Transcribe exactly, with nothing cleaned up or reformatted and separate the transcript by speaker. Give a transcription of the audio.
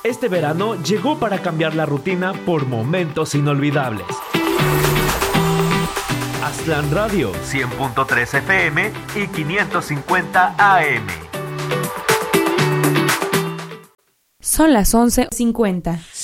Speaker 1: Este verano llegó para cambiar la rutina por momentos inolvidables. Aztlán Radio, cien punto tres F M y quinientos cincuenta A M.
Speaker 2: Son las once cincuenta.